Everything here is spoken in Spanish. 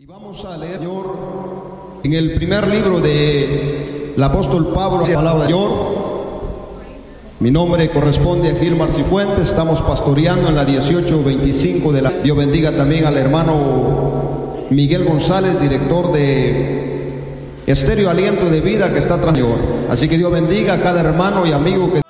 Vamos a leer, Señor, en el primer libro del apóstol Pablo, la palabra del Señor. Mi nombre corresponde a Gilmar Cifuentes, estamos pastoreando en la 1825 de la... Dios bendiga también al hermano Miguel González, director de Estéreo Aliento de Vida, que está tras Señor. Así que Dios bendiga a cada hermano y amigo que